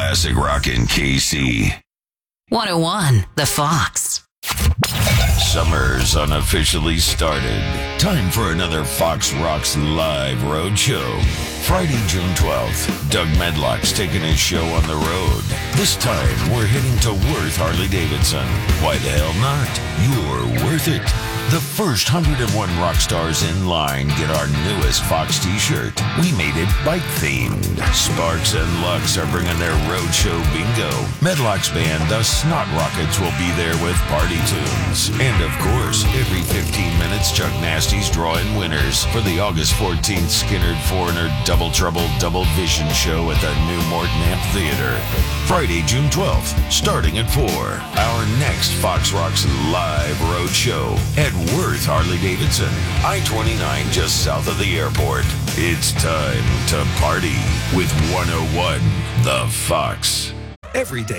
classic rock in KC. 101, The Fox. Summer's unofficially started. Time for another Fox Rocks live road show. Friday, June 12th, Doug Medlock's taking his show on the road. This time, we're heading to Worth Harley-Davidson. Why the hell not? You're worth it. The first 101 rock stars in line get our newest Fox t-shirt. We made it bike-themed. Sparks and Lux are bringing their roadshow bingo. Medlock's band, the Snot Rockets, will be there with party tunes. And of course, every 15 minutes, Chuck Nasty's drawing winners for the August 14th Skinnerd Foreigner Double Trouble Double Vision show at the New Morton Amphitheater. Friday, June 12th, starting at 4. Our next Fox Rocks live road show at Worth Harley-Davidson, I-29 just south of the airport. It's time to party with 101 The Fox. Every day.